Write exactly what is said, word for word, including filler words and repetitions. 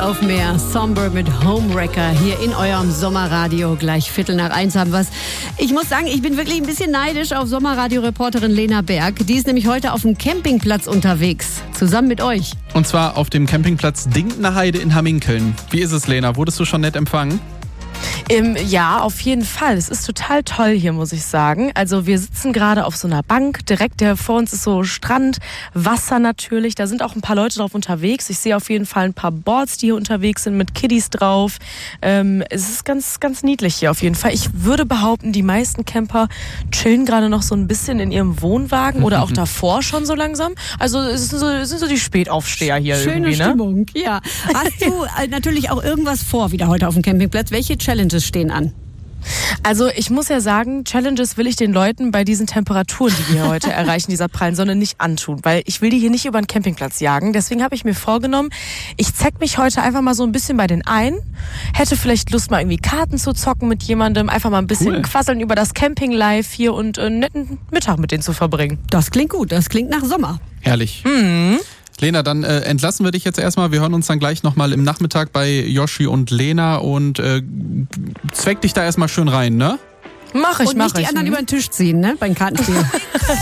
auf Meer. Somber mit Homewrecker hier in eurem Sommerradio. Gleich Viertel nach eins haben wir's. Ich muss sagen, ich bin wirklich ein bisschen neidisch auf Sommerradio-Reporterin Lena Berg. Die ist nämlich heute auf dem Campingplatz unterwegs. Zusammen mit euch. Und zwar auf dem Campingplatz Dinkner Heide in Hamminkeln. Wie ist es, Lena? Wurdest du schon nett empfangen? Ähm, ja, auf jeden Fall. Es ist total toll hier, muss ich sagen. Also wir sitzen gerade auf so einer Bank. Direkt vor uns ist so Strand, Wasser natürlich. Da sind auch ein paar Leute drauf unterwegs. Ich sehe auf jeden Fall ein paar Boards, die hier unterwegs sind mit Kiddies drauf. Ähm, es ist ganz, ganz niedlich hier auf jeden Fall. Ich würde behaupten, die meisten Camper chillen gerade noch so ein bisschen in ihrem Wohnwagen oder auch davor schon so langsam. Also es sind so, es sind so die Spätaufsteher hier. Schöne irgendwie, ne? Stimmung, ja. Hast du äh, natürlich auch irgendwas vor wieder heute auf dem Campingplatz? Welche Challenges stehen an? Also ich muss ja sagen, Challenges will ich den Leuten bei diesen Temperaturen, die wir heute erreichen, dieser prallen Sonne, nicht antun. Weil ich will die hier nicht über den Campingplatz jagen. Deswegen habe ich mir vorgenommen, ich zeig mich heute einfach mal so ein bisschen bei den ein. Hätte vielleicht Lust, mal irgendwie Karten zu zocken mit jemandem. Einfach mal ein bisschen Cool. quasseln über das Camping-Life hier und einen netten Mittag mit denen zu verbringen. Das klingt gut, das klingt nach Sommer. Herrlich. Mhm. Lena, dann äh, entlassen wir dich jetzt erstmal. Wir hören uns dann gleich nochmal im Nachmittag bei Yoshi und Lena und äh, zweck dich da erstmal schön rein, ne? Mach ich, Und mach nicht die ich. anderen Mhm. über den Tisch ziehen, ne? Beim Kartenspiel.